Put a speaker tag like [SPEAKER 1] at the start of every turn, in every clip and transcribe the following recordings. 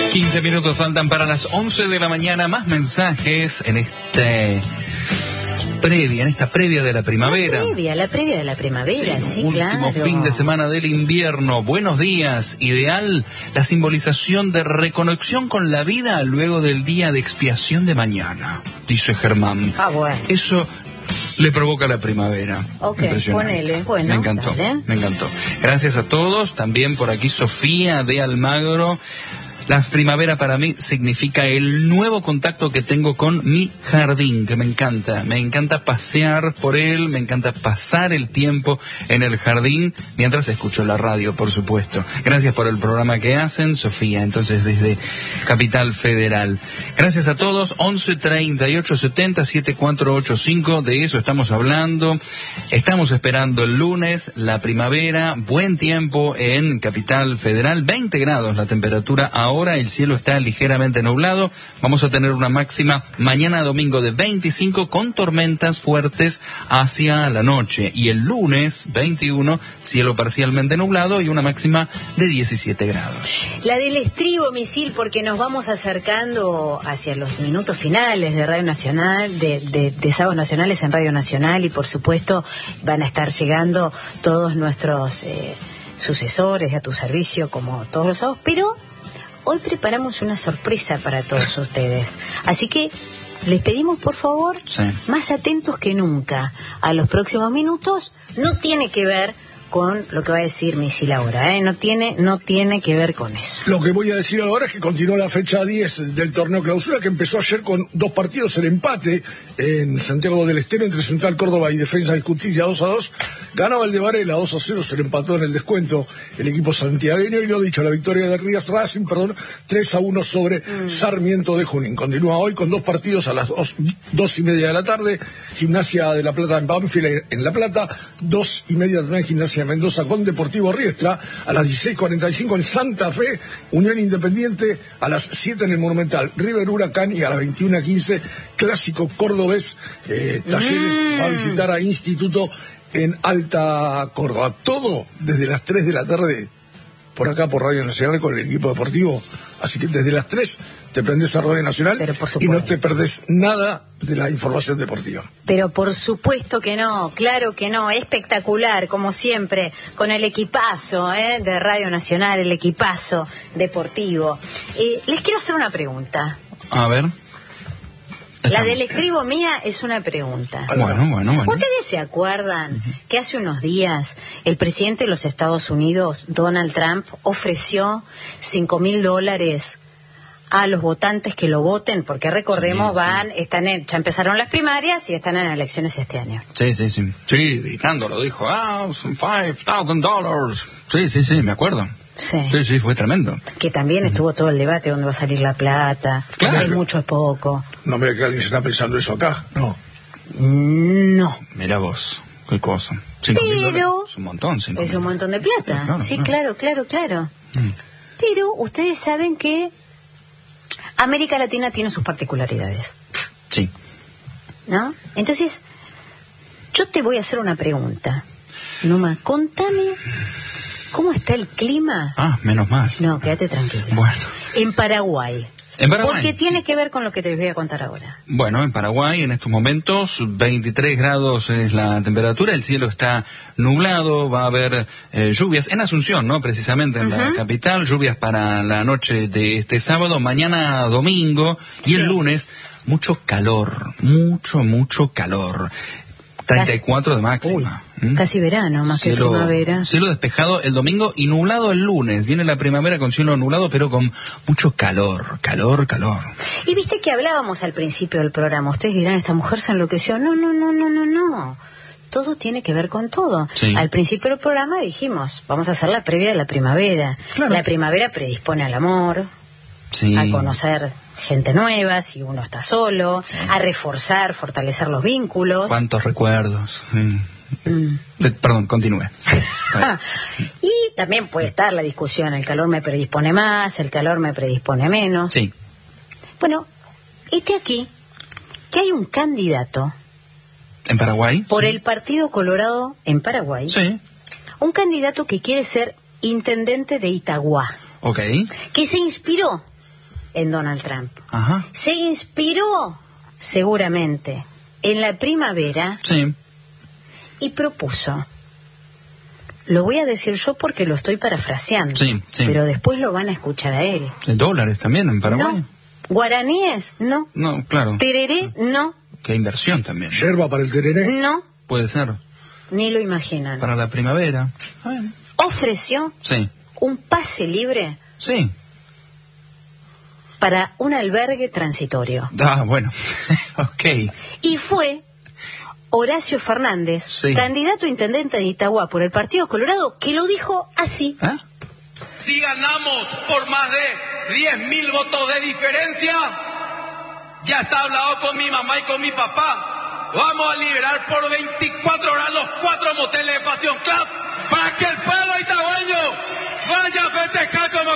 [SPEAKER 1] 15 minutos faltan para las 11 de la mañana. Más mensajes en esta previa de la primavera.
[SPEAKER 2] La previa de la primavera, sí,
[SPEAKER 1] último fin de semana del invierno. Buenos días. Ideal la simbolización de reconexión con la vida luego del día de expiación de mañana, dice Germán.
[SPEAKER 2] Bueno.
[SPEAKER 1] Eso le provoca la primavera.
[SPEAKER 2] Ok,
[SPEAKER 1] impresionante.
[SPEAKER 2] ponele. Bueno,
[SPEAKER 1] me encantó,
[SPEAKER 2] dale.
[SPEAKER 1] me encantó. Gracias a todos. También por aquí Sofía de Almagro. La primavera para mí significa el nuevo contacto que tengo con mi jardín, que me encanta. Me encanta pasear por él, me encanta pasar el tiempo en el jardín mientras escucho la radio, por supuesto. Gracias por el programa que hacen, Sofía, entonces desde Capital Federal. Gracias a todos, 11 38 70 7485, de eso estamos hablando. Estamos esperando el lunes, la primavera, buen tiempo en Capital Federal, 20 grados la temperatura ahora. El cielo está ligeramente nublado. Vamos a tener una máxima mañana domingo de 25 con tormentas fuertes hacia la noche. Y el lunes 21, cielo parcialmente nublado y una máxima de 17 grados.
[SPEAKER 2] La del estribo, Misil, porque nos vamos acercando hacia los minutos finales de Radio Nacional, de Sábados Nacionales en Radio Nacional, y por supuesto van a estar llegando todos nuestros sucesores a tu servicio como todos los sábados, pero hoy preparamos una sorpresa para todos ustedes. Así que les pedimos, por favor, más atentos que nunca a los próximos minutos. No tiene que ver con lo que va a decir Misil ahora, no tiene que ver con eso.
[SPEAKER 3] Lo que voy a decir ahora es que continuó la fecha 10 del torneo clausura, que empezó ayer con 2 partidos, el empate en Santiago del Estero entre Central Córdoba y Defensa y Justicia 2-2. Ganaba el de Varela 2-0, se le empató en el descuento el equipo santiagueño, y lo dicho, la victoria de Rías Racing, 3-1 sobre Sarmiento de Junín. Continúa hoy con 2 partidos a las 2:30 de la tarde, Gimnasia de La Plata en Banfield en La Plata, 2:30 también Gimnasia Mendoza con Deportivo Riestra, a las 16:45 en Santa Fe, Unión Independiente, a las 7 en el Monumental, River Huracán, y a las 21:15 Clásico Cordobés, Talleres va a visitar a Instituto en Alta Córdoba. Todo desde las 3 de la tarde por acá por Radio Nacional con el equipo deportivo. Así que desde las 3 te prendés a Radio Nacional y no te perdés nada de la información deportiva.
[SPEAKER 2] Pero por supuesto que no, claro que no, espectacular, como siempre, con el equipazo de Radio Nacional, el equipazo deportivo. Les quiero hacer una pregunta.
[SPEAKER 1] A ver.
[SPEAKER 2] La del estribo mía es una pregunta.
[SPEAKER 1] Bueno.
[SPEAKER 2] ¿Ustedes se acuerdan que hace unos días el presidente de los Estados Unidos, Donald Trump, ofreció $5,000 a los votantes que lo voten? Porque recordemos, ya empezaron las primarias y están en elecciones este año.
[SPEAKER 1] Sí, gritando, lo dijo, $5,000. Sí, me acuerdo. Sí, fue tremendo.
[SPEAKER 2] Que también estuvo todo el debate, dónde va a salir la plata,
[SPEAKER 1] claro.
[SPEAKER 2] Es mucho, es poco.
[SPEAKER 3] No me diga que alguien se está pensando eso acá, ¿no?
[SPEAKER 2] No.
[SPEAKER 1] Mira vos, qué cosa.
[SPEAKER 2] Pero
[SPEAKER 1] es un montón.
[SPEAKER 2] Es un montón de plata.
[SPEAKER 1] Claro,
[SPEAKER 2] sí, claro. Pero ustedes saben que América Latina tiene sus particularidades.
[SPEAKER 1] Sí.
[SPEAKER 2] ¿No? Entonces, yo te voy a hacer una pregunta. Noma, contame cómo está el clima.
[SPEAKER 1] Menos mal.
[SPEAKER 2] No, quédate tranquilo.
[SPEAKER 1] Bueno.
[SPEAKER 2] En Paraguay. Porque tiene que ver con lo que te voy a contar ahora.
[SPEAKER 1] Bueno, en Paraguay en estos momentos 23 grados es la temperatura, el cielo está nublado, va a haber lluvias en Asunción, ¿no? Precisamente en la capital, lluvias para la noche de este sábado, mañana domingo y el lunes mucho calor, mucho calor. 34 de máxima.
[SPEAKER 2] Casi verano, más que primavera.
[SPEAKER 1] Cielo despejado el domingo y nublado el lunes. Viene la primavera con cielo nublado, pero con mucho calor.
[SPEAKER 2] Y viste que hablábamos al principio del programa. Ustedes dirán, esta mujer se enloqueció. No. Todo tiene que ver con todo.
[SPEAKER 1] Sí.
[SPEAKER 2] Al principio del programa dijimos, vamos a hacer la previa de la primavera. Claro. La primavera predispone al amor, a conocer gente nueva, si uno está solo, a reforzar, fortalecer los vínculos.
[SPEAKER 1] ¿Cuántos recuerdos? Perdón, continúe.
[SPEAKER 2] Y también puede estar la discusión, el calor me predispone más, el calor me predispone menos.
[SPEAKER 1] Sí.
[SPEAKER 2] Bueno, aquí que hay un candidato
[SPEAKER 1] ¿en Paraguay?
[SPEAKER 2] Por el Partido Colorado en Paraguay.
[SPEAKER 1] Sí.
[SPEAKER 2] Un candidato que quiere ser intendente de Itagua.
[SPEAKER 1] Ok.
[SPEAKER 2] Que se inspiró en Donald Trump.
[SPEAKER 1] Ajá.
[SPEAKER 2] Se inspiró, seguramente, en la primavera
[SPEAKER 1] Sí.
[SPEAKER 2] y propuso. Lo voy a decir yo porque lo estoy parafraseando,
[SPEAKER 1] Sí, sí.
[SPEAKER 2] pero después lo van a escuchar a él.
[SPEAKER 1] ¿En dólares también en Paraguay?
[SPEAKER 2] No. Guaraníes, no.
[SPEAKER 1] No, claro.
[SPEAKER 2] Tereré, no.
[SPEAKER 1] Qué inversión también.
[SPEAKER 3] Yerba para el tereré.
[SPEAKER 2] No,
[SPEAKER 1] Puede ser.
[SPEAKER 2] ni lo imaginan.
[SPEAKER 1] Para la primavera. Ah, bien.
[SPEAKER 2] Ofreció
[SPEAKER 1] Sí.
[SPEAKER 2] un pase libre
[SPEAKER 1] Sí.
[SPEAKER 2] para un albergue transitorio.
[SPEAKER 1] Ah, bueno. Ok.
[SPEAKER 2] Y fue Horacio Fernández,
[SPEAKER 1] Sí.
[SPEAKER 2] candidato a intendente de Itagua por el Partido Colorado, que lo dijo así.
[SPEAKER 1] ¿Ah?
[SPEAKER 4] Si ganamos por más de 10.000 votos de diferencia, ya está hablado con mi mamá y con mi papá. Vamos a liberar por 24 horas los 4 moteles de Pasión Class para que el pueblo itagüeño vaya a festejar como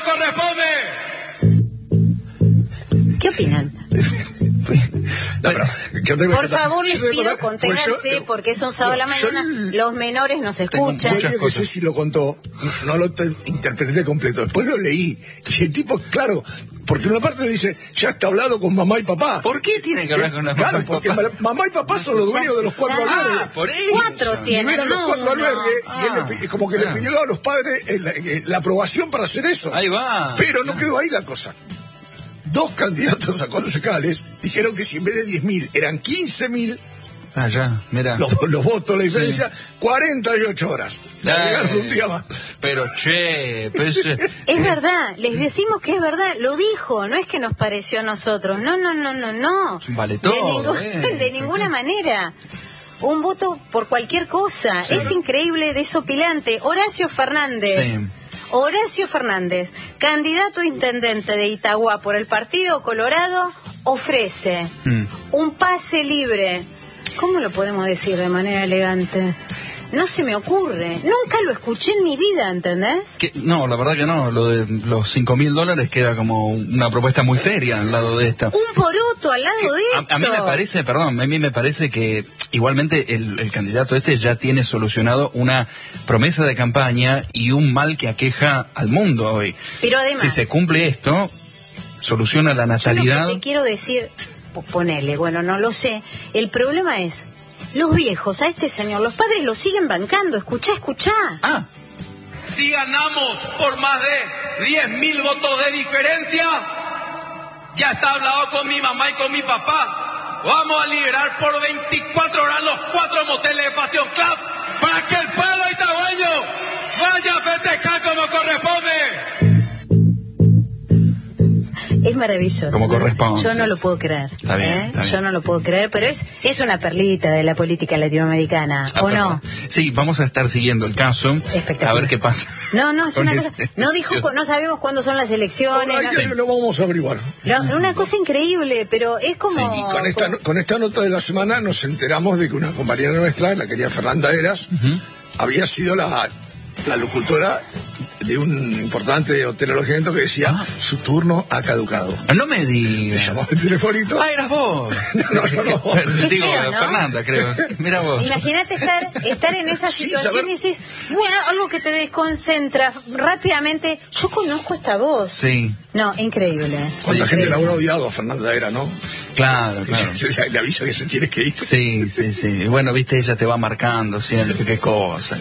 [SPEAKER 4] corresponde.
[SPEAKER 2] ¿Qué opinan?
[SPEAKER 3] No, pero, yo te voy a
[SPEAKER 2] Por
[SPEAKER 3] contar.
[SPEAKER 2] favor, les
[SPEAKER 3] Yo te voy a
[SPEAKER 2] pido
[SPEAKER 3] contar, pues
[SPEAKER 2] conténganse
[SPEAKER 3] yo-
[SPEAKER 2] porque es un sábado a la
[SPEAKER 3] yo-
[SPEAKER 2] mañana, los menores nos
[SPEAKER 1] Tengo
[SPEAKER 2] escuchan.
[SPEAKER 1] muchas
[SPEAKER 3] Yo que sé si lo contó, no lo interpreté completo. Después lo leí. Y el tipo, claro, porque en una parte dice, ya está hablado con mamá y papá.
[SPEAKER 1] ¿Por qué tiene que hablar con la
[SPEAKER 3] Claro,
[SPEAKER 1] mamá y
[SPEAKER 3] porque
[SPEAKER 1] papá?
[SPEAKER 3] mamá y papá son los dueños de los 4
[SPEAKER 2] Ah,
[SPEAKER 3] albergues.
[SPEAKER 1] por eso.
[SPEAKER 2] 4 tienen.
[SPEAKER 3] Liberan los 4
[SPEAKER 2] no,
[SPEAKER 3] albergues
[SPEAKER 2] no.
[SPEAKER 3] y él como que le pidió a los padres la aprobación para hacer eso.
[SPEAKER 1] Ahí va.
[SPEAKER 3] Pero no quedó ahí la cosa. 2 candidatos a concejales dijeron que si en vez de 10.000 eran 15.000
[SPEAKER 1] Ah, ya, mira.
[SPEAKER 3] los votos, la diferencia, 48 horas. Llegaron un día más.
[SPEAKER 1] Pero pero
[SPEAKER 2] Es verdad, les decimos que es verdad, lo dijo, no es que nos pareció a nosotros, no.
[SPEAKER 1] Vale todo,
[SPEAKER 2] De ninguna manera. Un voto por cualquier cosa,
[SPEAKER 1] Sí.
[SPEAKER 2] es increíble, desopilante. Horacio Fernández.
[SPEAKER 1] Sí.
[SPEAKER 2] Horacio Fernández, candidato a intendente de Itagua por el Partido Colorado, ofrece un pase libre. ¿Cómo lo podemos decir de manera elegante? No se me ocurre. Nunca lo escuché en mi vida, ¿entendés?
[SPEAKER 1] No, la verdad que no. Lo de los $5.000 queda como una propuesta muy seria al lado de esta.
[SPEAKER 2] Un poroto al lado de esto.
[SPEAKER 1] A mí me parece que igualmente el candidato este ya tiene solucionado una promesa de campaña y un mal que aqueja al mundo hoy.
[SPEAKER 2] Pero además,
[SPEAKER 1] Si se cumple esto, soluciona la
[SPEAKER 2] yo
[SPEAKER 1] natalidad.
[SPEAKER 2] lo que te quiero decir, ponele, bueno, no lo sé. El problema es, los viejos, a este señor, los padres lo siguen bancando. Escuchá.
[SPEAKER 1] Ah,
[SPEAKER 4] Si ganamos por más de 10.000 votos de diferencia, ya está hablado con mi mamá y con mi papá. Vamos a liberar por 24 horas los 4 moteles de Pasión Class para que el pueblo itagüeño vaya a festejar como corresponde.
[SPEAKER 2] Es maravilloso.
[SPEAKER 1] Como corresponde.
[SPEAKER 2] Yo no lo puedo creer.
[SPEAKER 1] Está bien, está bien.
[SPEAKER 2] Yo no lo puedo creer, pero es una perlita de la política latinoamericana, ¿o no?
[SPEAKER 1] Sí, vamos a estar siguiendo el caso.
[SPEAKER 2] Espectacular.
[SPEAKER 1] A ver qué pasa.
[SPEAKER 2] No, es
[SPEAKER 1] con
[SPEAKER 2] una cosa.
[SPEAKER 1] ese-
[SPEAKER 2] No dijo, no sabemos cuándo son las elecciones.
[SPEAKER 3] Ahora
[SPEAKER 2] no-
[SPEAKER 3] lo vamos a averiguar.
[SPEAKER 2] Una cosa increíble, pero es como.
[SPEAKER 1] Sí,
[SPEAKER 3] Y con esta nota de la semana nos enteramos de que una compañera nuestra, la querida Fernanda Eras, había sido la locutora de un importante hotel alojamiento que decía, su turno ha caducado.
[SPEAKER 1] No me
[SPEAKER 3] Le
[SPEAKER 1] digas.
[SPEAKER 3] llamó el telefonito.
[SPEAKER 1] Ah, eras vos.
[SPEAKER 3] No.
[SPEAKER 1] Digo,
[SPEAKER 2] feo, ¿no?
[SPEAKER 1] Fernanda, creo. Mira vos.
[SPEAKER 2] Imagínate estar en esa
[SPEAKER 3] Sí,
[SPEAKER 2] situación
[SPEAKER 3] saber-
[SPEAKER 2] y dices, bueno, algo que te desconcentra rápidamente. Yo conozco esta voz.
[SPEAKER 1] Sí,
[SPEAKER 2] No, increíble.
[SPEAKER 3] Cuánta
[SPEAKER 1] Sí,
[SPEAKER 3] gente
[SPEAKER 1] sí,
[SPEAKER 3] la
[SPEAKER 1] sí.
[SPEAKER 3] habrá odiado a Fernanda Era, ¿no?
[SPEAKER 1] claro.
[SPEAKER 3] Le avisa que se tiene que ir.
[SPEAKER 1] Sí. Bueno, viste, ella te va marcando siempre, qué cosa.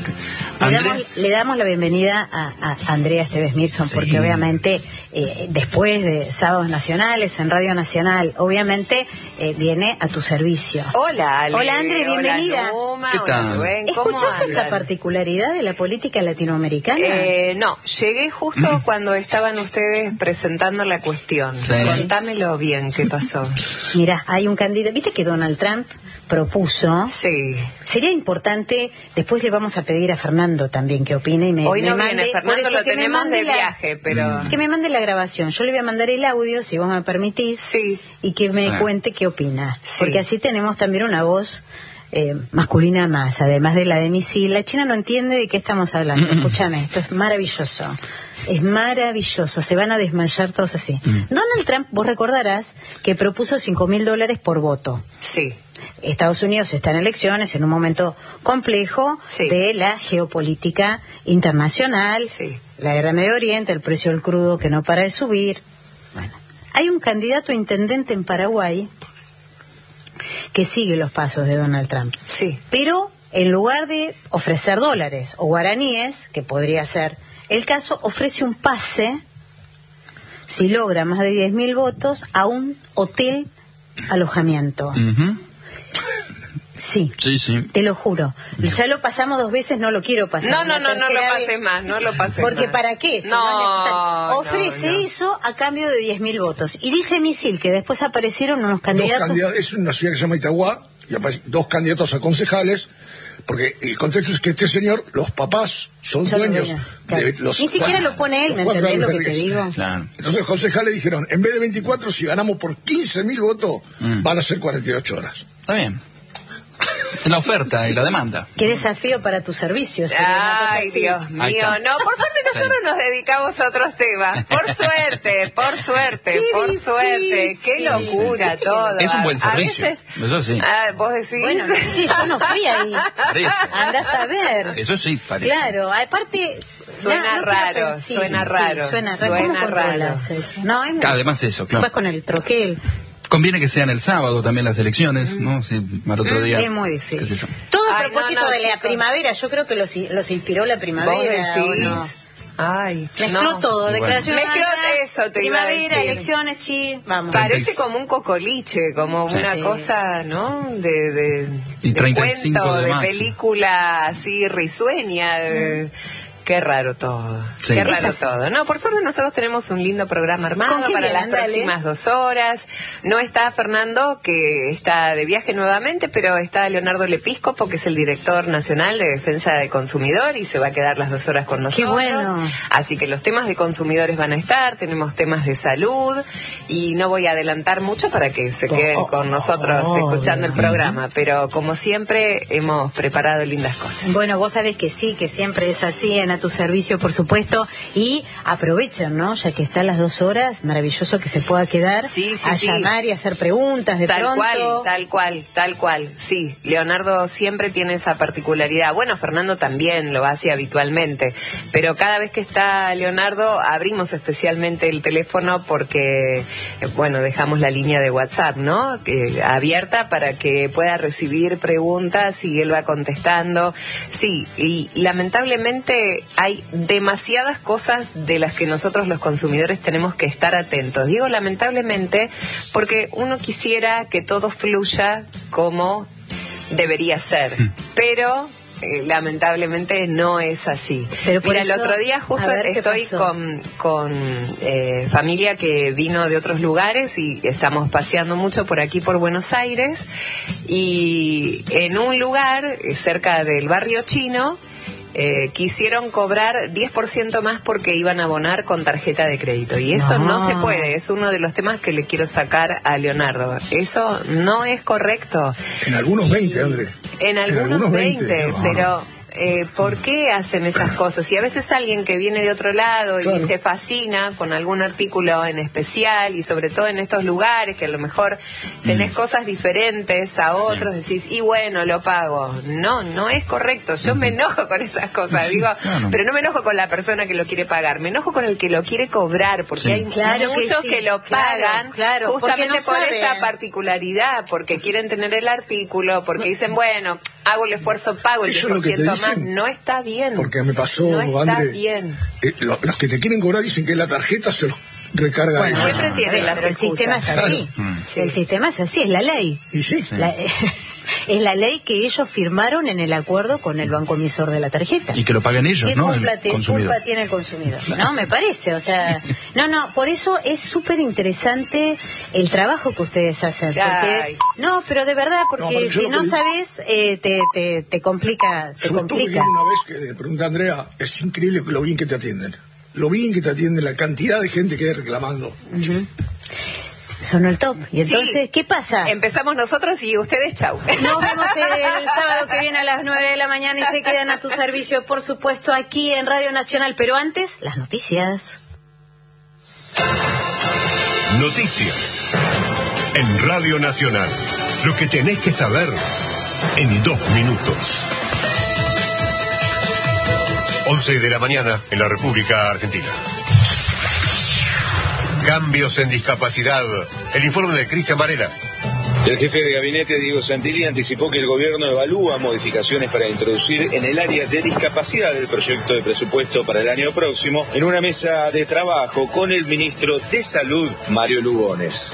[SPEAKER 2] Le damos la bienvenida a Andrea Esteves Mirson,
[SPEAKER 1] Sí.
[SPEAKER 2] porque obviamente después de Sábados Nacionales en Radio Nacional, obviamente viene a tu servicio.
[SPEAKER 5] Hola, Ale.
[SPEAKER 2] Hola, Andre, bienvenida.
[SPEAKER 5] Hola, Numa.
[SPEAKER 1] ¿Qué
[SPEAKER 5] Hola,
[SPEAKER 1] tal?
[SPEAKER 5] Rubén. ¿Cómo
[SPEAKER 2] ¿Escuchaste esta
[SPEAKER 5] andan?
[SPEAKER 2] particularidad de la política latinoamericana?
[SPEAKER 5] No, llegué justo cuando estaban ustedes presentando la cuestión.
[SPEAKER 1] Sí.
[SPEAKER 5] Contámelo bien, ¿qué pasó?
[SPEAKER 2] Mirá, hay un candidato, viste que Donald Trump propuso,
[SPEAKER 5] Sí.
[SPEAKER 2] sería importante, después le vamos a pedir a Fernando también que opine y me
[SPEAKER 5] Hoy no
[SPEAKER 2] me
[SPEAKER 5] viene
[SPEAKER 2] mande, por
[SPEAKER 5] Fernando,
[SPEAKER 2] eso
[SPEAKER 5] lo
[SPEAKER 2] que me
[SPEAKER 5] tenemos
[SPEAKER 2] mande
[SPEAKER 5] de
[SPEAKER 2] la-
[SPEAKER 5] viaje, pero...
[SPEAKER 2] que me mande la grabación, yo le voy a mandar el audio, si vos me permitís,
[SPEAKER 5] Sí.
[SPEAKER 2] y que me
[SPEAKER 1] Sí.
[SPEAKER 2] cuente qué opina,
[SPEAKER 5] Sí.
[SPEAKER 2] porque así tenemos también una voz masculina más, además de la de misil. La China no entiende de qué estamos hablando, escúchame, esto es maravilloso. Es maravilloso, se van a desmayar todos así. Donald Trump, vos recordarás que propuso $5.000 por voto.
[SPEAKER 5] Sí.
[SPEAKER 2] Estados Unidos está en elecciones en un momento complejo
[SPEAKER 5] Sí.
[SPEAKER 2] de la geopolítica internacional,
[SPEAKER 5] Sí.
[SPEAKER 2] la guerra en Medio Oriente, el precio del crudo que no para de subir. Bueno, Hay un candidato a intendente en Paraguay que sigue los pasos de Donald Trump.
[SPEAKER 5] Sí.
[SPEAKER 2] Pero en lugar de ofrecer dólares o guaraníes, que podría ser el caso, ofrece un pase, si logra más de 10.000 votos, a un hotel alojamiento. Sí, te lo juro. Ya lo pasamos 2 veces, no lo quiero pasar.
[SPEAKER 5] No lo pases más, no lo pases
[SPEAKER 2] porque
[SPEAKER 5] más.
[SPEAKER 2] ¿para qué? Si no ofrece eso a cambio de 10.000 votos. Y dice Misil que después aparecieron unos candidatos.
[SPEAKER 3] Es una ciudad que se llama Itagua, y aparecen 2 candidatos a concejales, porque el contexto es que este señor, los papás son dueños de los...
[SPEAKER 2] Ni siquiera lo pone él, ¿me entendés lo que te digo?
[SPEAKER 3] Claro. Entonces los concejales dijeron, en vez de 24, si ganamos por 15.000 votos, van a ser 48 horas.
[SPEAKER 1] Está bien. La oferta y la demanda.
[SPEAKER 2] Qué desafío para tus servicios.
[SPEAKER 5] Ay, Dios mío. No, por suerte nosotros nos dedicamos a otros temas. Por suerte. Qué locura todo.
[SPEAKER 1] Es un buen servicio.
[SPEAKER 5] A veces,
[SPEAKER 1] eso sí.
[SPEAKER 5] Vos decís.
[SPEAKER 2] Bueno, sí, yo no fui ahí. Andás a ver.
[SPEAKER 1] Eso sí, parece.
[SPEAKER 2] Claro, aparte...
[SPEAKER 5] Suena raro.
[SPEAKER 2] No,
[SPEAKER 1] además eso, claro.
[SPEAKER 2] Vas con el troquel.
[SPEAKER 1] Conviene que sean el sábado también las elecciones, ¿no? Si al otro día...
[SPEAKER 2] Es muy difícil. Todo a propósito de la primavera, yo creo que los inspiró la primavera.
[SPEAKER 5] ¿No? Ay,
[SPEAKER 2] mezcló todo, declaración
[SPEAKER 5] mezcló eso, te
[SPEAKER 2] primavera,
[SPEAKER 5] iba a decir.
[SPEAKER 2] Elecciones, vamos.
[SPEAKER 5] Parece como un cocoliche, como una cosa, ¿no? De cuento, de película así risueña. Qué raro todo. Sí. Qué raro todo. No, por suerte nosotros tenemos un lindo programa armado para las próximas 2 horas. No está Fernando, que está de viaje nuevamente, pero está Leonardo Lepiscopo, que es el director nacional de Defensa del Consumidor, y se va a quedar las 2 horas con nosotros.
[SPEAKER 2] Qué bueno.
[SPEAKER 5] Así que los temas de consumidores van a estar, tenemos temas de salud, y no voy a adelantar mucho para que se queden con nosotros escuchando el programa, pero como siempre hemos preparado lindas cosas.
[SPEAKER 2] Bueno, vos sabés que sí, que siempre es así, a tu servicio, por supuesto, y aprovechen, ¿no? Ya que están las 2 horas, maravilloso que se pueda quedar a llamar y hacer preguntas de pronto.
[SPEAKER 5] Tal cual, sí. Leonardo siempre tiene esa particularidad. Bueno, Fernando también lo hace habitualmente, pero cada vez que está Leonardo abrimos especialmente el teléfono porque, bueno, dejamos la línea de WhatsApp, ¿no? Abierta para que pueda recibir preguntas y él va contestando. Sí, y lamentablemente hay demasiadas cosas de las que nosotros los consumidores tenemos que estar atentos. Digo lamentablemente porque uno quisiera que todo fluya como debería ser, pero lamentablemente no es así.
[SPEAKER 2] Pero
[SPEAKER 5] mira, el otro día justo estoy con familia que vino de otros lugares y estamos paseando mucho por aquí por Buenos Aires, y en un lugar cerca del barrio chino quisieron cobrar 10% más porque iban a abonar con tarjeta de crédito, y eso no se puede. Es uno de los temas que le quiero sacar a Leonardo. Eso no es correcto.
[SPEAKER 3] En algunos 20, André.
[SPEAKER 5] En algunos 20, pero ¿por qué hacen esas cosas? Y a veces alguien que viene de otro lado y se fascina con algún artículo en especial, y sobre todo en estos lugares que a lo mejor tenés cosas diferentes a otros, decís, y bueno, lo pago. No es correcto. Yo me enojo con esas cosas, digo, pero no me enojo con la persona que lo quiere pagar, me enojo con el que lo quiere cobrar, porque hay muchos que lo pagan justamente por esta particularidad, porque quieren tener el artículo, porque dicen, bueno, hago el esfuerzo, pago el 10% más. No está bien.
[SPEAKER 3] Porque me pasó, André, los que te quieren cobrar dicen que la tarjeta se los recarga
[SPEAKER 2] ellos. Siempre tienen las excusas. El sistema es así. El sistema es así, es la ley.
[SPEAKER 3] Y sí.
[SPEAKER 2] Es la ley que ellos firmaron en el acuerdo con el banco emisor de la tarjeta.
[SPEAKER 1] Y que lo paguen ellos, ¿no?
[SPEAKER 2] ¿Qué culpa tiene el consumidor? Claro. No, me parece, o sea... por eso es súper interesante el trabajo que ustedes hacen. Porque, pero de verdad, porque si no sabes, te complica.
[SPEAKER 3] Una vez que le pregunté a Andrea, es increíble lo bien que te atienden. Lo bien que te atienden, la cantidad de gente que hay reclamando.
[SPEAKER 2] Sonó el top. Y entonces, ¿qué pasa?
[SPEAKER 5] Empezamos nosotros y ustedes, chau.
[SPEAKER 2] Nos vemos el sábado que viene a las 9 de la mañana y se quedan a tu servicio, por supuesto, aquí en Radio Nacional. Pero antes, las noticias.
[SPEAKER 6] Noticias en Radio Nacional. Lo que tenés que saber en 2 minutos. 11 de la mañana en la República Argentina. Cambios en discapacidad. El informe de Cristian Varela.
[SPEAKER 7] El jefe de gabinete, Diego Santilli, anticipó que el gobierno evalúa modificaciones para introducir en el área de discapacidad el proyecto de presupuesto para el año próximo en una mesa de trabajo con el ministro de Salud, Mario Lugones.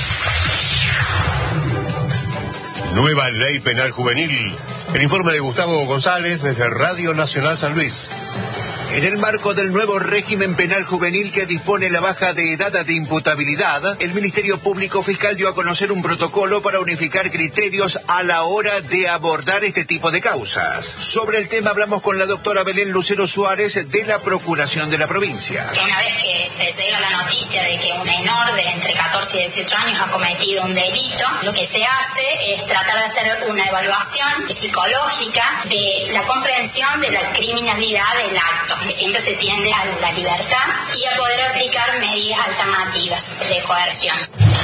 [SPEAKER 6] Nueva ley penal juvenil. El informe de Gustavo González desde Radio Nacional San Luis.
[SPEAKER 8] En el marco del nuevo régimen penal juvenil que dispone la baja de edad de imputabilidad, el Ministerio Público Fiscal dio a conocer un protocolo para unificar criterios a la hora de abordar este tipo de causas. Sobre el tema hablamos con la doctora Belén Lucero Suárez de la Procuración de la provincia.
[SPEAKER 9] Una vez que se llega la noticia de que un menor de entre 14 y 18 años ha cometido un delito, lo que se hace es tratar de hacer una evaluación psicológica de la comprensión de la criminalidad del acto. Siempre se tiende a la libertad y a poder aplicar medidas alternativas de coerción.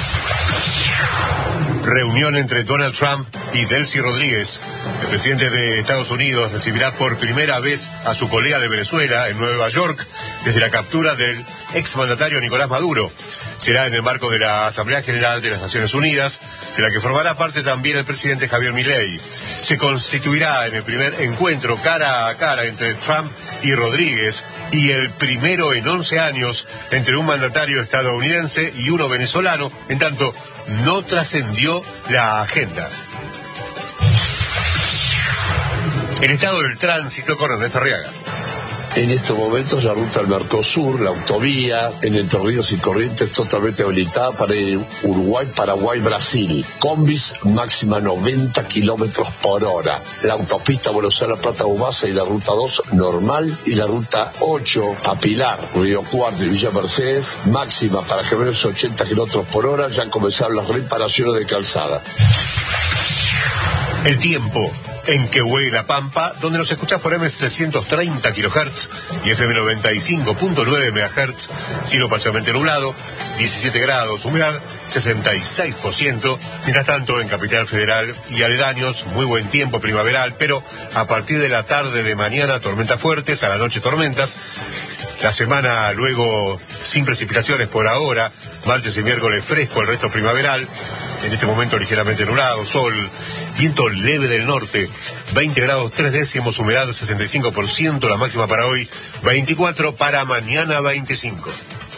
[SPEAKER 6] Reunión entre Donald Trump y Delcy Rodríguez. El presidente de Estados Unidos recibirá por primera vez a su colega de Venezuela en Nueva York desde la captura del exmandatario Nicolás Maduro. Será en el marco de la Asamblea General de las Naciones Unidas, de la que formará parte también el presidente Javier Milei. Se constituirá en el primer encuentro cara a cara entre Trump y Rodríguez y el primero en 11 años entre un mandatario estadounidense y uno venezolano, en tanto no trascendió la agenda. El estado del tránsito con Ernesto Arriaga.
[SPEAKER 10] En estos momentos la ruta del Mercosur, la autovía en Entre Ríos y Corrientes totalmente habilitada para Uruguay, Paraguay, Brasil. Combis máxima 90 kilómetros por hora. La autopista Buenos Aires, Plata, Humasa y la ruta 2 normal y la ruta 8 a Pilar, Río Cuarto y Villa Mercedes máxima para camiones 80 kilómetros por hora. Ya comenzaron las reparaciones de calzada.
[SPEAKER 6] El tiempo en Quehue, La Pampa, donde nos escuchás por M330 kHz y FM 95.9 MHz, cielo parcialmente nublado, 17 grados, humedad 66%. Mientras tanto, en Capital Federal y aledaños, muy buen tiempo primaveral, pero a partir de la tarde de mañana, tormentas fuertes, a la noche tormentas. La semana luego sin precipitaciones por ahora, martes y miércoles fresco, el resto primaveral. En este momento ligeramente nublado, sol, viento leve del norte, 20 grados 3 décimos, humedad 65%, la máxima para hoy 24, para mañana 25.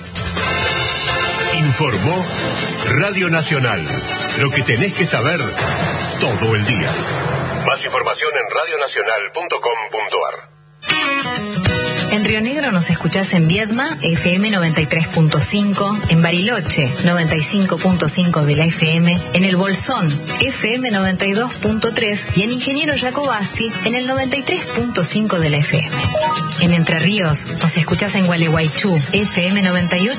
[SPEAKER 6] Informó Radio Nacional, lo que tenés que saber todo el día. Más información en radionacional.com.ar.
[SPEAKER 11] En Río Negro nos escuchás en Viedma, FM 93.5, en Bariloche, 95.5 de la FM, en El Bolsón, FM 92.3 y en Ingeniero Jacobasi, en el 93.5 de la FM. En Entre Ríos nos escuchás en Gualeguaychú, FM 98.